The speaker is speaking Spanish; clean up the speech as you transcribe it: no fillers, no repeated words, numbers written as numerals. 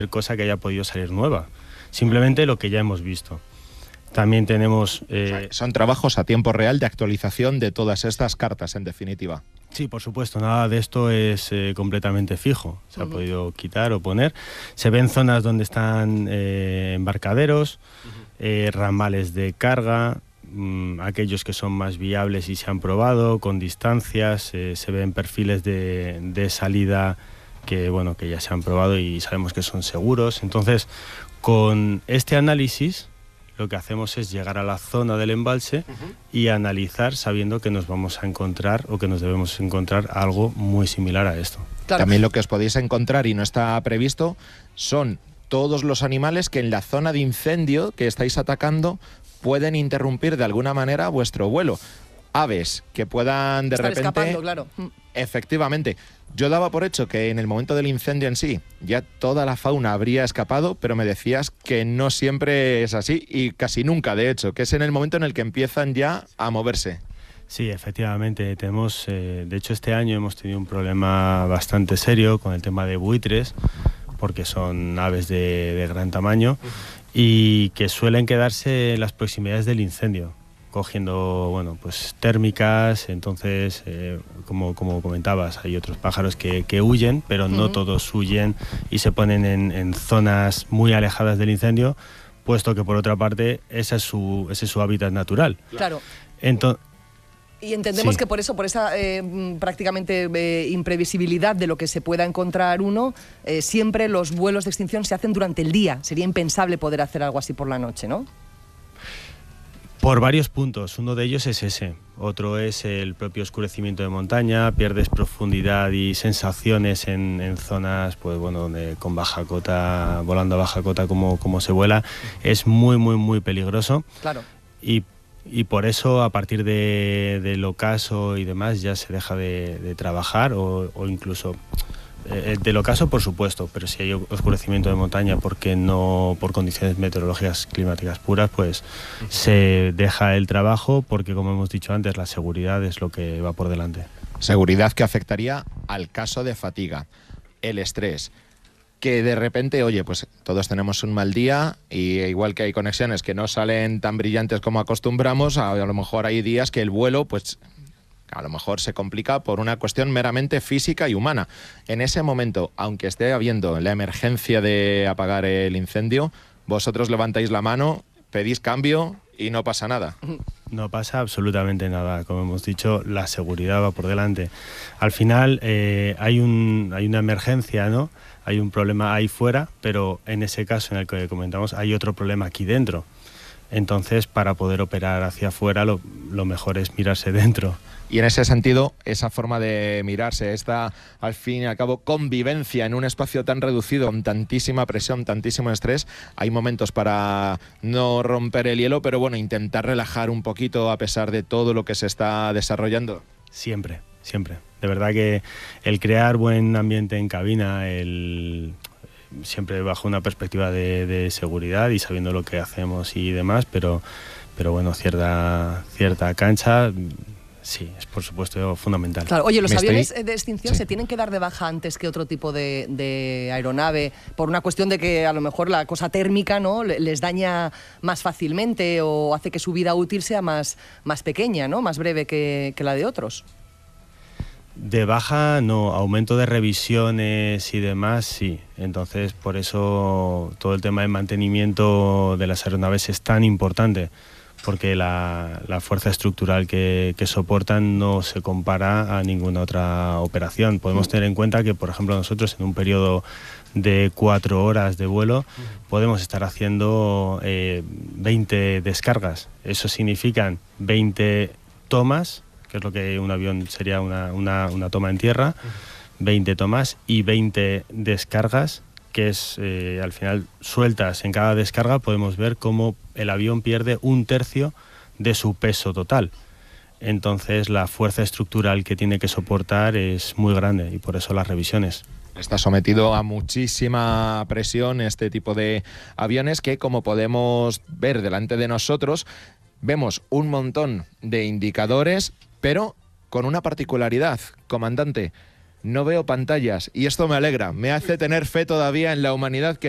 cosa que haya podido salir nueva, simplemente lo que ya hemos visto. También tenemos... O sea, son trabajos a tiempo real de actualización de todas estas cartas, en definitiva. Sí, por supuesto, nada de esto es completamente fijo, se ha podido quitar o poner. Se ven zonas donde están embarcaderos, ramales de carga, aquellos que son más viables y se han probado, con distancias, se ven perfiles de salida que, bueno, que ya se han probado y sabemos que son seguros. Entonces, con este análisis, lo que hacemos es llegar a la zona del embalse y analizar sabiendo que nos vamos a encontrar o que nos debemos encontrar algo muy similar a esto. Claro. También lo que os podéis encontrar y no está previsto son todos los animales que en la zona de incendio que estáis atacando pueden interrumpir de alguna manera vuestro vuelo. Aves que puedan de repente... escapando, claro. Efectivamente. Yo daba por hecho que en el momento del incendio en sí ya toda la fauna habría escapado, pero me decías que no siempre es así y casi nunca, de hecho, que es en el momento en el que empiezan ya a moverse. Sí, efectivamente. Tenemos, de hecho, este año hemos tenido un problema bastante serio con el tema de buitres, porque son aves de gran tamaño y que suelen quedarse en las proximidades del incendio, cogiendo, bueno, pues térmicas. Entonces, como comentabas, hay otros pájaros que huyen, pero no todos huyen y se ponen en zonas muy alejadas del incendio, puesto que por otra parte ese es su hábitat natural. Claro. Y entendemos que por esa prácticamente imprevisibilidad de lo que se pueda encontrar uno, siempre los vuelos de extinción se hacen durante el día. Sería impensable poder hacer algo así por la noche, ¿no? Por varios puntos. Uno de ellos es ese. Otro es el propio oscurecimiento de montaña. Pierdes profundidad y sensaciones en zonas, pues bueno, donde con baja cota, volando a baja cota como se vuela, es muy, muy, muy peligroso. Claro. Y por eso, a partir del ocaso y demás, ya se deja de trabajar o incluso... del ocaso, por supuesto, pero si hay oscurecimiento de montaña porque no por condiciones meteorológicas climáticas puras, pues se deja el trabajo porque, como hemos dicho antes, la seguridad es lo que va por delante. Seguridad que afectaría al caso de fatiga, el estrés, que de repente, oye, pues todos tenemos un mal día y igual que hay conexiones que no salen tan brillantes como acostumbramos, a lo mejor hay días que el vuelo, pues... a lo mejor se complica por una cuestión meramente física y humana. En ese momento, aunque esté habiendo la emergencia de apagar el incendio, vosotros levantáis la mano, pedís cambio y no pasa nada. No pasa absolutamente nada. Como hemos dicho, la seguridad va por delante. Al final hay una emergencia, ¿no? Hay un problema ahí fuera, pero en ese caso en el que comentamos hay otro problema aquí dentro. Entonces, para poder operar hacia afuera, lo mejor es mirarse dentro. Y en ese sentido, esa forma de mirarse, esta, al fin y al cabo, convivencia en un espacio tan reducido, con tantísima presión, tantísimo estrés, hay momentos para no romper el hielo, pero bueno, intentar relajar un poquito a pesar de todo lo que se está desarrollando. Siempre, siempre. De verdad que el crear buen ambiente en cabina, siempre bajo una perspectiva de seguridad y sabiendo lo que hacemos y demás, pero bueno, cierta cancha... Sí, es por supuesto fundamental. Claro. Oye, ¿los aviones de extinción se tienen que dar de baja antes que otro tipo de aeronave por una cuestión de que a lo mejor la cosa térmica, ¿no?, les daña más fácilmente o hace que su vida útil sea más pequeña, ¿no?, más breve que la de otros? De baja no, aumento de revisiones y demás sí. Entonces por eso todo el tema de mantenimiento de las aeronaves es tan importante, porque la fuerza estructural que soportan no se compara a ninguna otra operación. Podemos tener en cuenta que, por ejemplo, nosotros en un periodo de 4 horas de vuelo podemos estar haciendo 20 descargas. Eso significan 20 tomas, que es lo que un avión sería una toma en tierra, 20 tomas y 20 descargas, que es al final sueltas en cada descarga, podemos ver cómo el avión pierde 1/3 de su peso total. Entonces la fuerza estructural que tiene que soportar es muy grande y por eso las revisiones. Está sometido a muchísima presión este tipo de aviones que, como podemos ver delante de nosotros, vemos un montón de indicadores, pero con una particularidad, comandante. No veo pantallas y esto me alegra, me hace tener fe todavía en la humanidad que